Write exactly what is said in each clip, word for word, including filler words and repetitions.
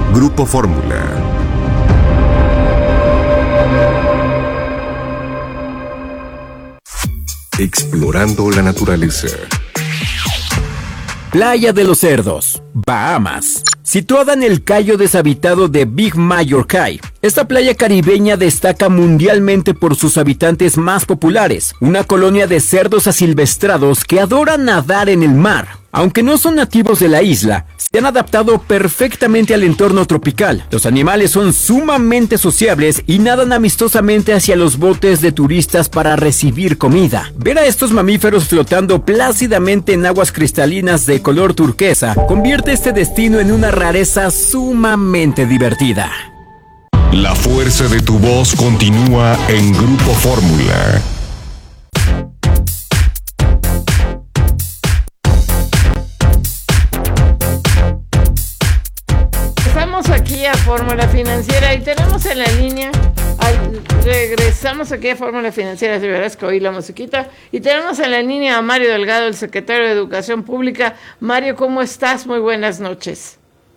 Grupo Fórmula. Explorando la naturaleza. Playa de los Cerdos, Bahamas. Situada en el cayo deshabitado de Big Major Cay, esta playa caribeña destaca mundialmente por sus habitantes más populares, una colonia de cerdos asilvestrados que adoran nadar en el mar. Aunque no son nativos de la isla, se han adaptado perfectamente al entorno tropical. Los animales son sumamente sociables y nadan amistosamente hacia los botes de turistas para recibir comida. Ver a estos mamíferos flotando plácidamente en aguas cristalinas de color turquesa convierte este destino en una rareza sumamente divertida. La fuerza de tu voz continúa en Grupo Fórmula. Aquí a Fórmula Financiera y tenemos en la línea, al, regresamos aquí a Fórmula Financiera, si verás que oí la musiquita, y tenemos en la línea a Mario Delgado, el secretario de Educación Pública. Mario, ¿cómo estás? Muy buenas noches.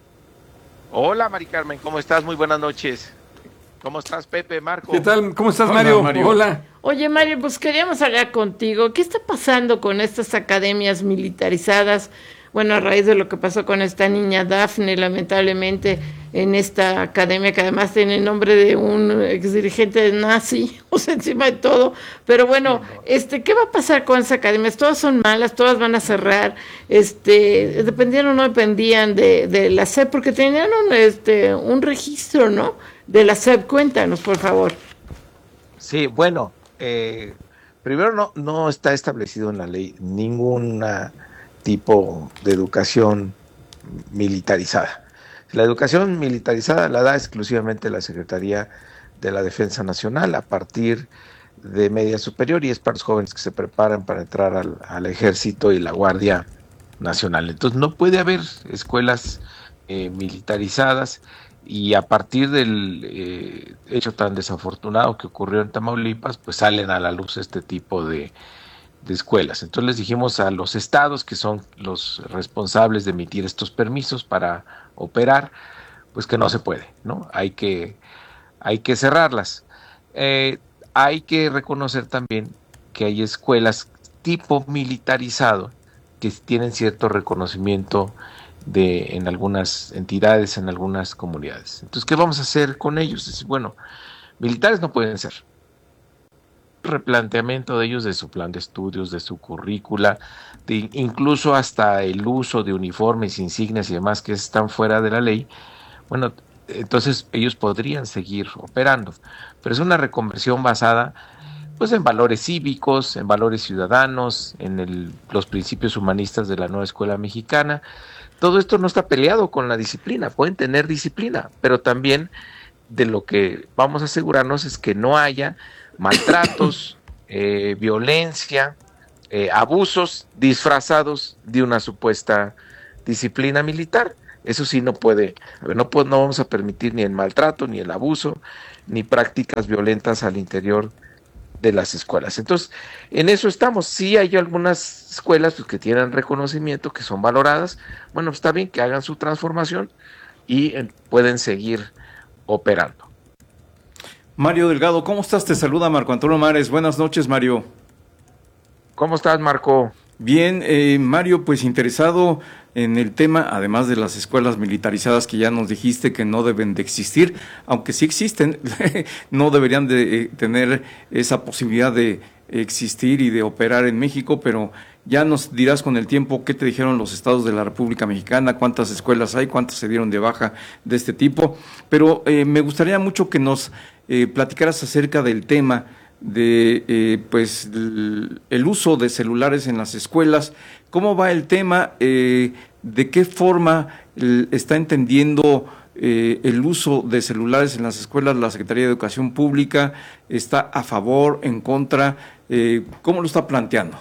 Hola, Mari Carmen, ¿cómo estás? Muy buenas noches. ¿Cómo estás, Pepe, Marco? ¿Qué tal? ¿Cómo estás, Mario? Hola, Mario. Hola. Oye, Mario, pues queríamos hablar contigo. ¿Qué está pasando con estas academias militarizadas? Bueno, a raíz de lo que pasó con esta niña Dafne, lamentablemente, en esta academia, que además tiene el nombre de un exdirigente nazi, o sea, encima de todo. Pero bueno, este, ¿qué va a pasar con esas academias? Todas son malas, todas van a cerrar, este, dependían o no dependían de, de la S E P, porque tenían un, este, un registro, ¿no? De la S E P. Cuéntanos, por favor. Sí, bueno, eh, primero no, no está establecido en la ley ninguna tipo de educación militarizada. La educación militarizada la da exclusivamente la Secretaría de la Defensa Nacional a partir de media superior y es para los jóvenes que se preparan para entrar al, al Ejército y la Guardia Nacional. Entonces no puede haber escuelas eh, militarizadas y a partir del eh, hecho tan desafortunado que ocurrió en Tamaulipas, pues salen a la luz este tipo de de escuelas. Entonces les dijimos a los estados, que son los responsables de emitir estos permisos para operar, pues que no se puede, ¿no? Hay que, hay que cerrarlas. Eh, hay que reconocer también que hay escuelas tipo militarizado que tienen cierto reconocimiento de, en algunas entidades, en algunas comunidades. Entonces, ¿qué vamos a hacer con ellos? Es decir, bueno, militares no pueden ser. Replanteamiento de ellos, de su plan de estudios, de su currícula, de incluso hasta el uso de uniformes, insignias y demás que están fuera de la ley. Bueno, entonces ellos podrían seguir operando, pero es una reconversión basada pues en valores cívicos, en valores ciudadanos, en el, los principios humanistas de la nueva escuela mexicana. Todo esto no está peleado con la disciplina, pueden tener disciplina, pero también de lo que vamos a asegurarnos es que no haya maltratos, eh, violencia, eh, abusos disfrazados de una supuesta disciplina militar. Eso sí no puede, a ver, no, no vamos a permitir ni el maltrato, ni el abuso, ni prácticas violentas al interior de las escuelas. Entonces, en eso estamos. Sí hay algunas escuelas pues, que tienen reconocimiento, que son valoradas. Bueno, está bien que hagan su transformación y eh, pueden seguir operando. Mario Delgado, ¿cómo estás? Te saluda Marco Antonio Mares. Buenas noches, Mario. ¿Cómo estás, Marco? Bien, eh, Mario, pues interesado en el tema, además de las escuelas militarizadas que ya nos dijiste que no deben de existir, aunque sí existen, no deberían de eh, tener esa posibilidad de existir y de operar en México, pero ya nos dirás con el tiempo qué te dijeron los estados de la República Mexicana, cuántas escuelas hay, cuántas se dieron de baja de este tipo, pero eh, me gustaría mucho que nos eh, platicaras acerca del tema de eh, pues el, el uso de celulares en las escuelas. ¿Cómo va el tema? Eh, ¿De qué forma el, está entendiendo eh, el uso de celulares en las escuelas la Secretaría de Educación Pública? ¿Está a favor, en contra? Eh, ¿Cómo lo está planteando?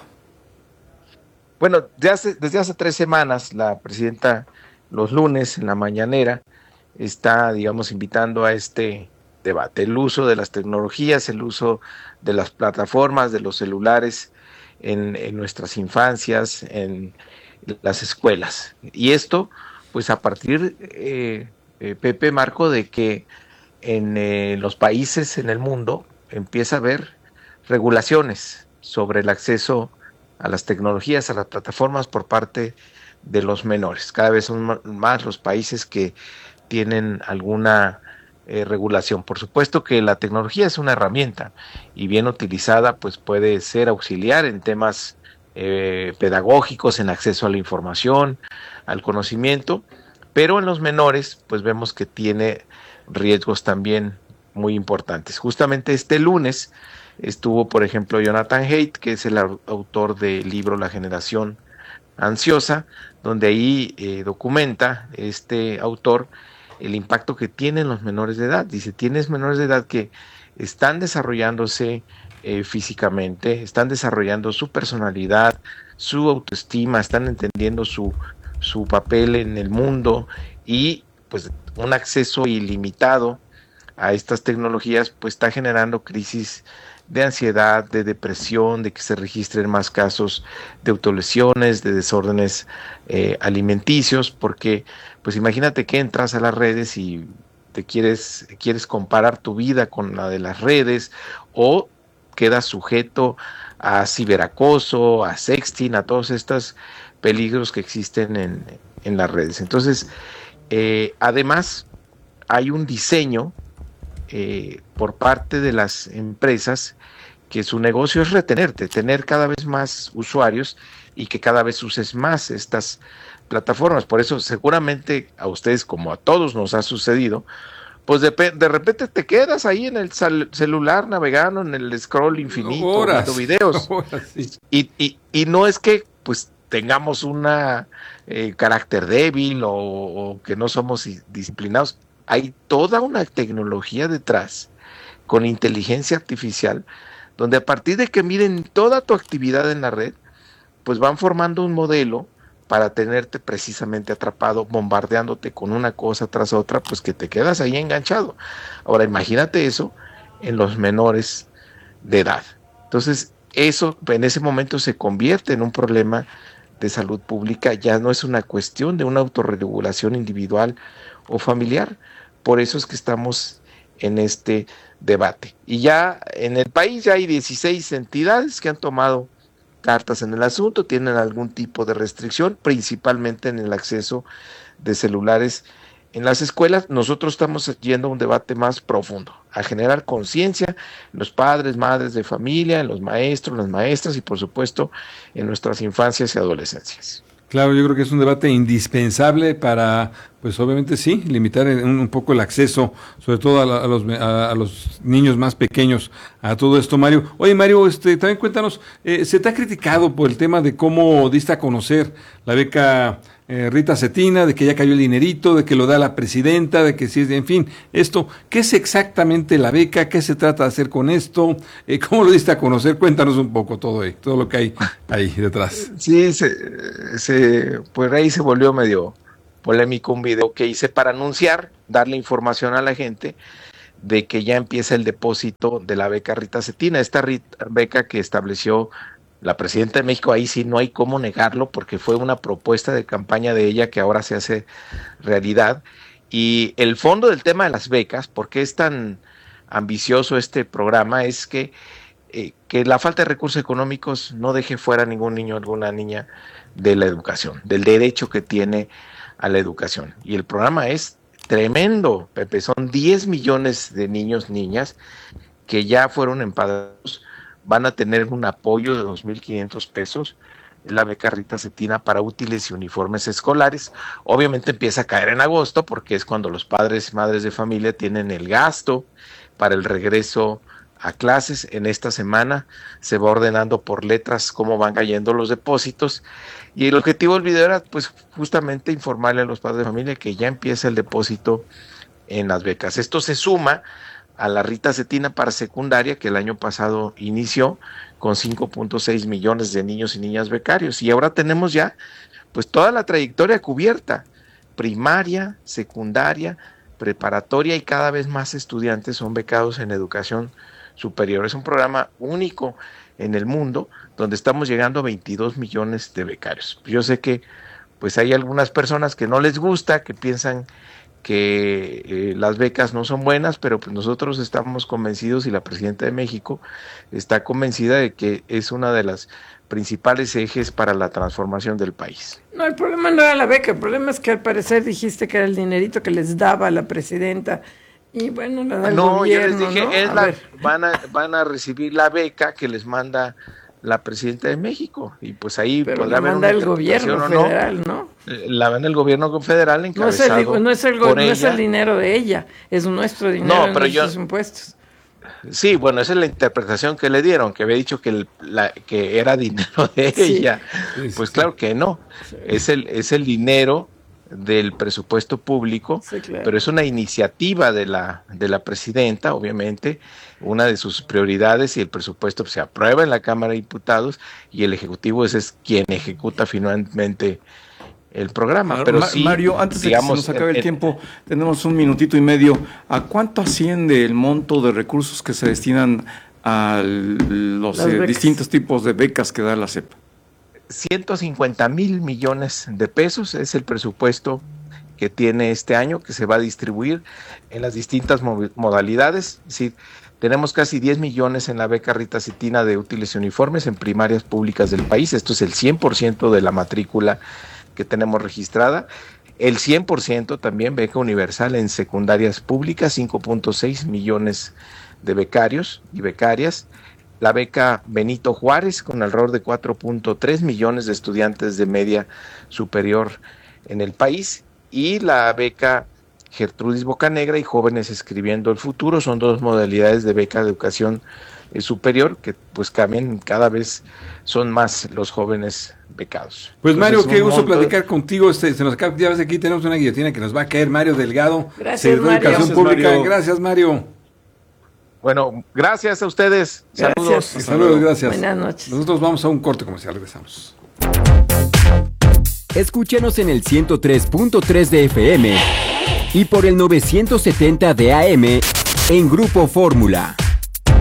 Bueno, desde hace, desde hace tres semanas la presidenta los lunes en la mañanera está, digamos, invitando a este debate, el uso de las tecnologías, el uso de las plataformas, de los celulares en, en nuestras infancias, en las escuelas. Y esto, pues a partir eh, eh, Pepe, Marco, de que en eh, los países en el mundo empieza a haber regulaciones sobre el acceso a las tecnologías, a las plataformas por parte de los menores. Cada vez son más los países que tienen alguna eh, regulación. Por supuesto que la tecnología es una herramienta y bien utilizada pues puede ser auxiliar en temas eh, pedagógicos, en acceso a la información, al conocimiento, pero en los menores pues vemos que tiene riesgos también muy importantes. Justamente este lunes estuvo, por ejemplo, Jonathan Haidt, que es el autor del libro La generación ansiosa, donde ahí eh, documenta este autor el impacto que tienen los menores de edad. Dice, tienes menores de edad que están desarrollándose eh, físicamente, están desarrollando su personalidad, su autoestima, están entendiendo su, su papel en el mundo y pues un acceso ilimitado a estas tecnologías pues está generando crisis de ansiedad, de depresión, de que se registren más casos de autolesiones, de desórdenes eh, alimenticios, porque pues imagínate que entras a las redes y te quieres, quieres comparar tu vida con la de las redes o quedas sujeto a ciberacoso, a sexting, a todos estos peligros que existen en, en las redes. Entonces, eh, además hay un diseño Eh, por parte de las empresas que su negocio es retenerte, tener cada vez más usuarios y que cada vez uses más estas plataformas. Por eso seguramente a ustedes como a todos nos ha sucedido, pues de, de repente te quedas ahí en el sal, celular navegando en el scroll infinito, horas, viendo videos. Horas, sí. y, y, y no es que pues tengamos una eh, carácter débil o, o que no somos disciplinados. Hay toda una tecnología detrás con inteligencia artificial donde a partir de que miren toda tu actividad en la red, pues van formando un modelo para tenerte precisamente atrapado, bombardeándote con una cosa tras otra, pues que te quedas ahí enganchado. Ahora imagínate eso en los menores de edad. Entonces eso en ese momento se convierte en un problema de salud pública, ya no es una cuestión de una autorregulación individual o familiar. Por eso es que estamos en este debate. Y ya en el país ya hay dieciséis entidades que han tomado cartas en el asunto, tienen algún tipo de restricción, principalmente en el acceso de celulares en las escuelas. Nosotros estamos yendo a un debate más profundo, a generar conciencia en los padres, madres de familia, en los maestros, las maestras y por supuesto en nuestras infancias y adolescencias. Claro, yo creo que es un debate indispensable para, pues obviamente sí, limitar un, un poco el acceso, sobre todo a, la, a, los, a, a los niños más pequeños a todo esto, Mario. Oye, Mario, este, también cuéntanos, eh, se te ha criticado por el tema de cómo diste a conocer la beca eh, Rita Cetina, de que ya cayó el dinerito, de que lo da la presidenta, de que sí, en fin, esto, ¿qué es exactamente la beca? ¿Qué se trata de hacer con esto? Eh, ¿Cómo lo diste a conocer? Cuéntanos un poco todo ahí, todo lo que hay ahí detrás. Sí, se, se, pues ahí se volvió medio polémico un video que hice para anunciar, darle información a la gente de que ya empieza el depósito de la beca Rita Cetina, esta Rita, beca que estableció la presidenta de México. Ahí sí no hay cómo negarlo porque fue una propuesta de campaña de ella que ahora se hace realidad. Y el fondo del tema de las becas, ¿por qué es tan ambicioso este programa? Es que, eh, que la falta de recursos económicos no deje fuera a ningún niño o alguna niña de la educación, del derecho que tiene a la educación. Y el programa es tremendo, Pepe, son diez millones de niños, niñas, que ya fueron empadronados, van a tener un apoyo de dos mil quinientos pesos, la beca Rita Cetina para útiles y uniformes escolares. Obviamente empieza a caer en agosto porque es cuando los padres y madres de familia tienen el gasto para el regreso a clases. En esta semana se va ordenando por letras cómo van cayendo los depósitos y el objetivo del video era pues justamente informarle a los padres de familia que ya empieza el depósito en las becas. Esto se suma a la Rita Cetina para secundaria que el año pasado inició con cinco punto seis millones de niños y niñas becarios y ahora tenemos ya pues toda la trayectoria cubierta, primaria, secundaria, preparatoria y cada vez más estudiantes son becados en educación superior. Es un programa único en el mundo donde estamos llegando a veintidós millones de becarios. Yo sé que pues hay algunas personas que no les gusta, que piensan que eh, las becas no son buenas, pero pues nosotros estamos convencidos y la presidenta de México está convencida de que es una de las principales ejes para la transformación del país. No, el problema no era la beca, el problema es que al parecer dijiste que era el dinerito que les daba la presidenta y bueno, la da el no, gobierno, yo les dije, ¿no? es A la, ver. van a van a recibir la beca que les manda la presidenta de México y pues ahí Pero podrá la haber manda una el gobierno interpretación o no. federal, ¿no? Eh, La manda el gobierno federal No es, encabezado el, no, es el, go- por no es ella. el dinero de ella, es nuestro dinero, No, de pero yo- nuestros impuestos. Sí, bueno, esa es la interpretación que le dieron, que había dicho que, el, la, que era dinero de Sí. ella. Sí, sí, Pues sí. claro que no, es el, es el dinero del presupuesto público, Sí, claro. pero es una iniciativa de la, de la presidenta, obviamente, una de sus prioridades y el presupuesto se aprueba en la Cámara de Diputados y el Ejecutivo es, es quien ejecuta finalmente el programa. Ahora, Pero Ma- sí, Mario, antes de digamos, que se nos acabe en- el en- tiempo, tenemos un minutito y medio. ¿A cuánto asciende el monto de recursos que se destinan a los Las eh, becas. distintos tipos de becas que da la SEP? ciento cincuenta mil millones de pesos es el presupuesto que tiene este año, que se va a distribuir en las distintas mo- modalidades. Es decir, tenemos casi diez millones en la beca Rita Cetina de útiles y uniformes en primarias públicas del país. Esto es el cien por ciento de la matrícula que tenemos registrada. El cien por ciento también beca universal en secundarias públicas, cinco punto seis millones de becarios y becarias. La beca Benito Juárez con alrededor de cuatro punto tres millones de estudiantes de media superior en el país, y la beca Gertrudis Bocanegra y Jóvenes Escribiendo el Futuro. Son dos modalidades de beca de educación eh, superior que pues cambian, cada vez son más los jóvenes becados. Pues Mario, Entonces, qué un gusto monto- platicar contigo. Este, se nos acaba, ya ves, aquí tenemos una guillotina que nos va a caer. Mario Delgado, Gracias, secretario de Mario. Educación Gracias, Pública. Mario. Gracias, Mario. Bueno, gracias a ustedes. Gracias. Saludos. Saludos, gracias. Buenas noches. Nosotros vamos a un corte comercial, regresamos. Escúchanos en el ciento tres punto tres de F M y por el novecientos setenta de A M en Grupo Fórmula.